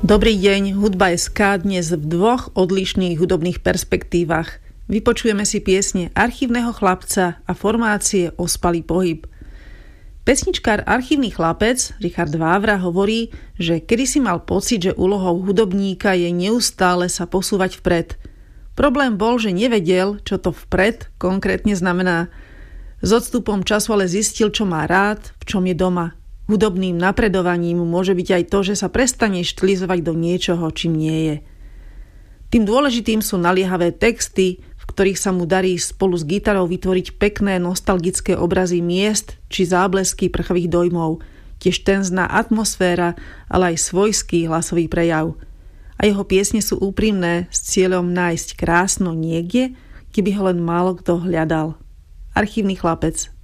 Dobrý deň, Hudba.sk dnes v dvoch odlišných hudobných perspektívach. Vypočujeme si piesne Archívneho chlapca a formácie Ospalý pohyb. Pesničkár Archívny chlapec Richard Vávra hovorí, že kedysi mal pocit, že úlohou hudobníka je neustále sa posúvať vpred. Problém bol, že nevedel, čo to vpred konkrétne znamená. S odstupom času ale zistil, čo má rád, v čom je doma. Hudobným napredovaním môže byť aj to, že sa prestane štilizovať do niečoho, čím nie je. Tým dôležitým sú naliehavé texty, v ktorých sa mu darí spolu s gitarou vytvoriť pekné nostalgické obrazy miest či záblesky prchavých dojmov, tiež tenzná atmosféra, ale aj svojský hlasový prejav. A jeho piesne sú úprimné s cieľom nájsť krásno niekde, keby ho len málo kto hľadal. Archívny chlapec.